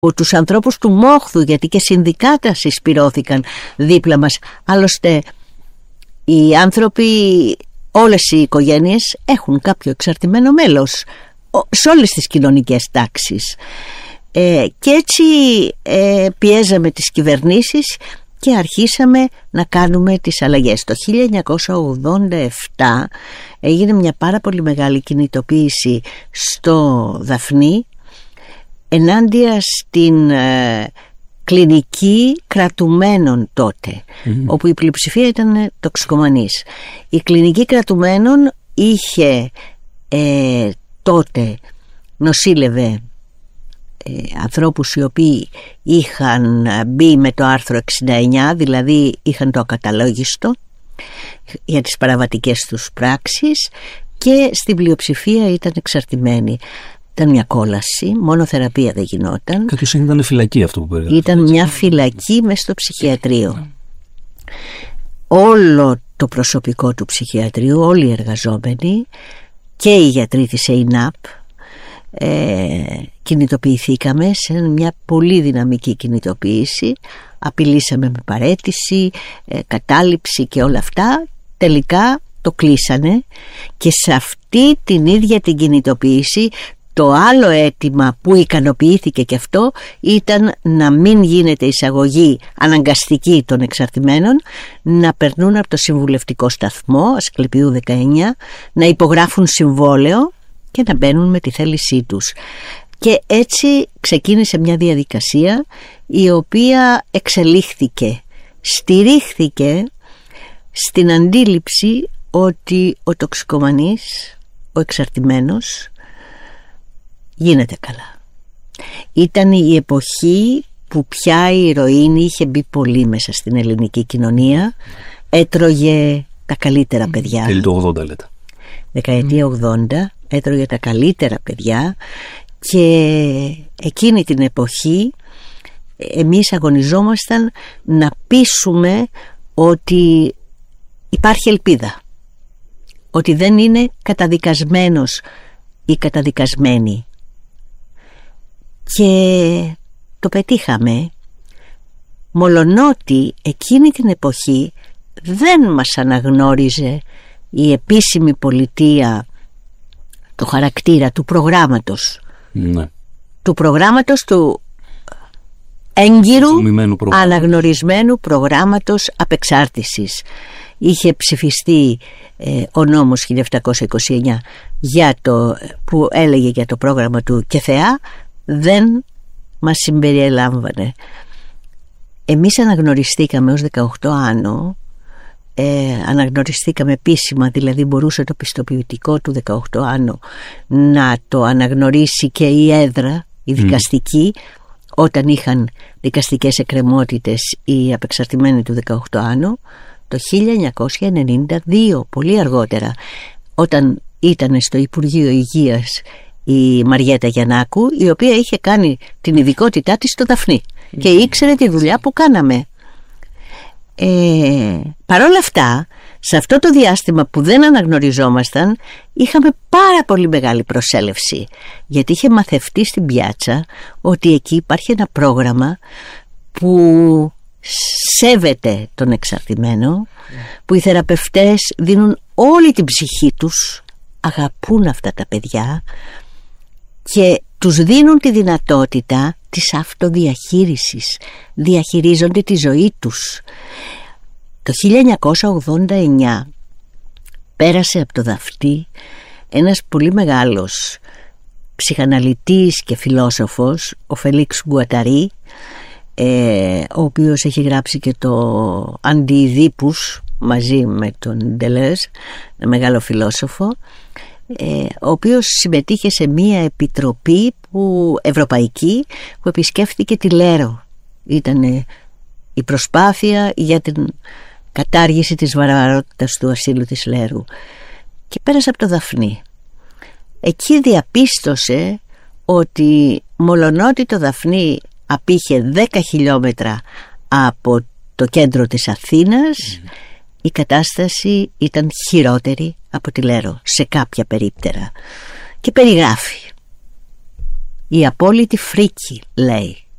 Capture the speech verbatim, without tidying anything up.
τους ανθρώπους του Μόχθου, γιατί και συνδικάτα συσπυρώθηκαν δίπλα μας. Άλλωστε οι άνθρωποι, όλες οι οικογένειες έχουν κάποιο εξαρτημένο μέλος σε όλες τις κοινωνικές τάξεις, ε, και έτσι ε, πιέζαμε τις κυβερνήσεις και αρχίσαμε να κάνουμε τις αλλαγές. Το χίλια εννιακόσια ογδόντα επτά έγινε μια πάρα πολύ μεγάλη κινητοποίηση στο Δαφνί ενάντια στην ε, κλινική κρατουμένων τότε, mm-hmm. όπου η πλειοψηφία ήταν τοξικομανείς. Η κλινική κρατουμένων είχε ε, τότε νοσήλευε ε, ανθρώπους οι οποίοι είχαν μπει με το άρθρο εξήντα εννιά, δηλαδή είχαν το ακαταλόγιστο για τις παραβατικές τους πράξεις, και στην πλειοψηφία ήταν εξαρτημένοι. Ήταν μια κόλαση, μόνο θεραπεία δεν γινόταν. Κάποιος ήταν φυλακή αυτό που περιγράφει. Ήταν μια φυλακή μες στο ψυχιατρίο. Όλο το προσωπικό του ψυχιατρίου, όλοι οι εργαζόμενοι και οι γιατροί της ΕΙΝΑΠ ε, κινητοποιηθήκαμε σε μια πολύ δυναμική κινητοποίηση. Απειλήσαμε με παραίτηση, ε, κατάληψη και όλα αυτά. Τελικά το κλείσανε, και σε αυτή την ίδια την κινητοποίηση το άλλο αίτημα που ικανοποιήθηκε και αυτό ήταν να μην γίνεται εισαγωγή αναγκαστική των εξαρτημένων, να περνούν από το συμβουλευτικό σταθμό Ασκληπιού δεκαεννιά, να υπογράφουν συμβόλαιο και να μπαίνουν με τη θέλησή τους. Και έτσι ξεκίνησε μια διαδικασία η οποία εξελίχθηκε, στηρίχθηκε στην αντίληψη ότι ο τοξικομανής, ο εξαρτημένος, γίνεται καλά. Ήταν η εποχή που πια η ηρωίνη είχε μπει πολύ μέσα στην ελληνική κοινωνία. Έτρωγε τα καλύτερα παιδιά. Τέλη του ογδόντα λέτε. Δεκαετία ογδόντα, έτρωγε τα καλύτερα παιδιά, και εκείνη την εποχή εμείς αγωνιζόμασταν να πείσουμε ότι υπάρχει ελπίδα, ότι δεν είναι καταδικασμένος ή καταδικασμένη. Και το πετύχαμε, μολονότι εκείνη την εποχή δεν μας αναγνώριζε η επίσημη πολιτεία το χαρακτήρα του προγράμματος, ναι. του προγράμματος του έγκυρου αναγνωρισμένου προγράμματος απεξάρτησης. Είχε ψηφιστεί ε, ο νόμος χίλια επτακόσια είκοσι εννιά για το, που έλεγε για το πρόγραμμα του ΚΕΘΕΑ, δεν μας συμπεριελάμβανε. Εμείς αναγνωριστήκαμε ως δεκαοκτώ άνω, ε, αναγνωριστήκαμε επίσημα, δηλαδή μπορούσε το πιστοποιητικό του δεκαοκτώ άνω να το αναγνωρίσει και η έδρα, η δικαστική, mm. όταν είχαν δικαστικές εκκρεμότητες οι απεξαρτημένοι του δεκαοκτώ άνω, το χίλια εννιακόσια ενενήντα δύο, πολύ αργότερα, όταν ήταν στο Υπουργείο Υγείας η Μαριέτα Γιαννάκου, η οποία είχε κάνει την ειδικότητά της στο Δαφνί και ήξερε τη δουλειά που κάναμε. Ε, Παρ' όλα αυτά, σε αυτό το διάστημα που δεν αναγνωριζόμασταν, είχαμε πάρα πολύ μεγάλη προσέλευση, γιατί είχε μαθευτεί στην πιάτσα ότι εκεί υπάρχει ένα πρόγραμμα που σέβεται τον εξαρτημένο, που οι θεραπευτές δίνουν όλη την ψυχή τους, αγαπούν αυτά τα παιδιά και τους δίνουν τη δυνατότητα της αυτοδιαχείρισης, διαχειρίζονται τη ζωή τους. Το χίλια εννιακόσια ογδόντα εννιά πέρασε από το Δαφνί ένας πολύ μεγάλος ψυχαναλυτής και φιλόσοφος, ο Φελίξ Γκουαταρί, ε, ο οποίος έχει γράψει και το Αντιειδίπους μαζί με τον Ντελέζ, ένα μεγάλο φιλόσοφο, ε, ο οποίος συμμετείχε σε μία επιτροπή που, ευρωπαϊκή, που επισκέφθηκε τη Λέρο. Ήταν η προσπάθεια για την κατάργηση της βαρβαρότητας του ασύλου της Λέρου, και πέρασε από το Δαφνί. Εκεί διαπίστωσε ότι μολονότι το Δαφνί απήχε δέκα χιλιόμετρα από το κέντρο της Αθήνας, mm. η κατάσταση ήταν χειρότερη από τη Λέρο σε κάποια περίπτερα, και περιγράφει: η απόλυτη φρίκη, λέει,